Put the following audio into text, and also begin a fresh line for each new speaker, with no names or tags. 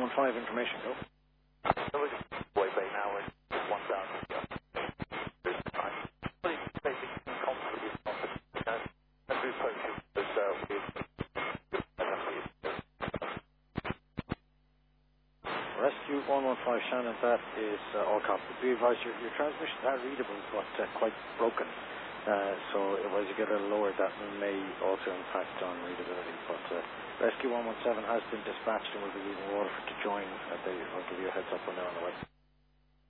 115 information, go.
So we're just way back now at 1,000. Please basically confidently as we approach it,
Rescue 115 Shannon, that is all copied. Be advised, your transmissions are readable, but quite broken. So as you get a little lower, that may also impact on readability. But Rescue 117 has been dispatched and will be using Waterford to join. I'll give you a heads up on that on the way.